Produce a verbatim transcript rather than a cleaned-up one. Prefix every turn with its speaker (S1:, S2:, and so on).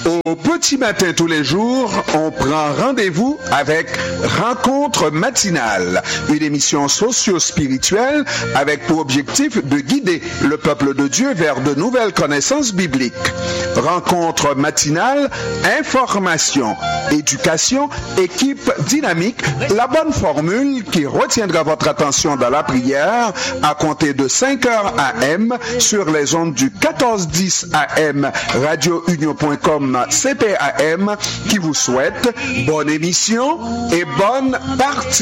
S1: Au petit matin tous les jours, on prend rendez-vous avec Rencontre matinale, une émission socio-spirituelle avec pour objectif de guider le peuple de Dieu vers de nouvelles connaissances bibliques. Rencontre matinale, information, éducation, équipe dynamique, la bonne formule qui retiendra votre attention dans la prière à compter de cinq heures A M sur les ondes du quatorze dix A M radio union point com C P A M qui vous souhaite bonne émission et bonne partie.